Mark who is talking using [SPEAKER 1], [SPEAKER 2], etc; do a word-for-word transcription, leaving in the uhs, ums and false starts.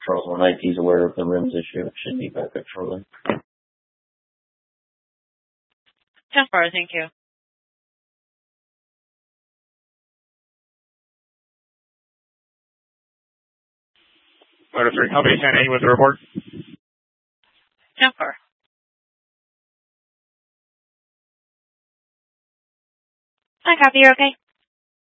[SPEAKER 1] patrol. When I T's aware of the rims issue, it should be back patrolling.
[SPEAKER 2] ten four, thank you.
[SPEAKER 3] Motor three, Company ten eight with the report.
[SPEAKER 2] ten four. I copy, you're okay?